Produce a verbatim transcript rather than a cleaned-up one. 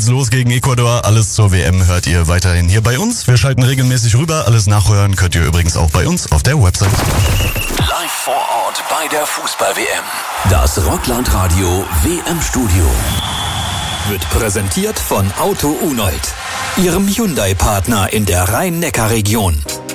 geht's los gegen Ecuador. Alles zur W M hört ihr weiterhin hier bei uns. Wir schalten regelmäßig rüber. Alles nachhören könnt ihr übrigens auch bei uns auf der Website. Live vor Ort bei der Fußball-W M. Das Rockland-Radio W M-Studio wird präsentiert von Auto Unold, Ihrem Hyundai-Partner in der Rhein-Neckar-Region.